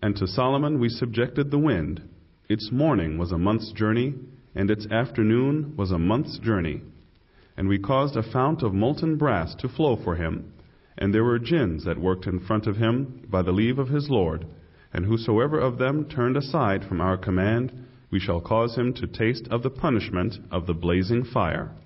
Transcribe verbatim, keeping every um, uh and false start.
And to Solomon we subjected the wind. Its morning was a month's journey, and its afternoon was a month's journey. And we caused a fount of molten brass to flow for him. And there were jinns that worked in front of him by the leave of his Lord. And whosoever of them turned aside from our command, we shall cause him to taste of the punishment of the blazing fire.